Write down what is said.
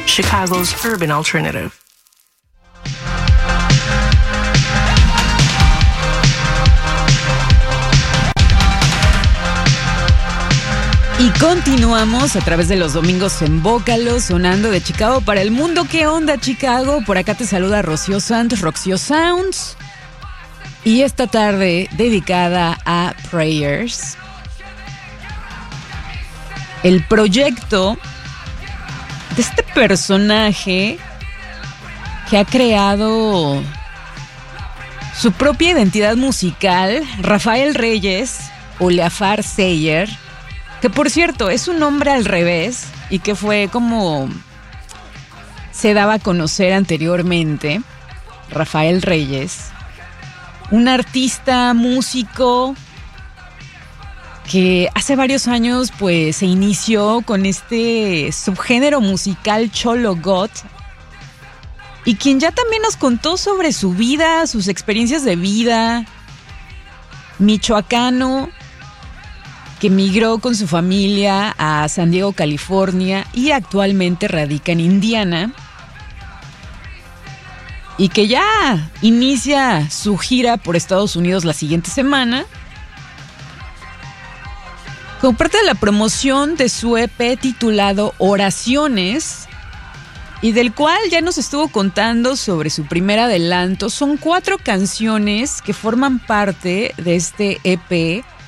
Chicago's urban alternative. Y continuamos a través de los domingos en Bócalo, sonando de Chicago para el mundo. ¿Qué onda, Chicago? Por acá te saluda Rocío Santos, Roxio Sounds. Y esta tarde dedicada a Prayers. El proyecto de este personaje que ha creado su propia identidad musical, Rafael Reyes, o Leafar Seyer, que por cierto es un nombre al revés y que fue como se daba a conocer anteriormente. Rafael Reyes, un artista, músico que hace varios años pues se inició con este subgénero musical Cholo Got, y quien ya también nos contó sobre su vida, sus experiencias de vida, michoacano, que migró con su familia a San Diego, California, y actualmente radica en Indiana, y que ya inicia su gira por Estados Unidos la siguiente semana, como parte de la promoción de su EP titulado Oraciones, y del cual ya nos estuvo contando sobre su primer adelanto. Son 4 canciones que forman parte de este EP,